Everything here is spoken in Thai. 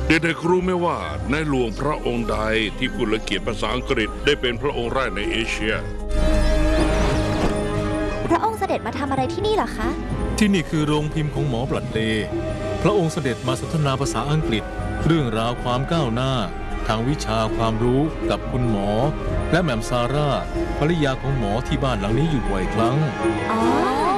เด็กๆรู้ไหมว่าในหลวงพระองค์ใดที่พูดและเขียนภาษาอังกฤษได้เป็นพระองค์แรกในเอเชียพระองค์เสด็จมาทำอะไรที่นี่เหรอคะที่นี่คือโรงพิมพ์ของหมอบลัดเลย์พระองค์เสด็จมาสนทนาภาษาอังกฤษเรื่องราวความก้าวหน้าทางวิชาความรู้กับคุณหมอ และแหม่มซาร่าภรรยาของหมอที่บ้านหลังนี้อยู่บ่อยครั้งอ๋อ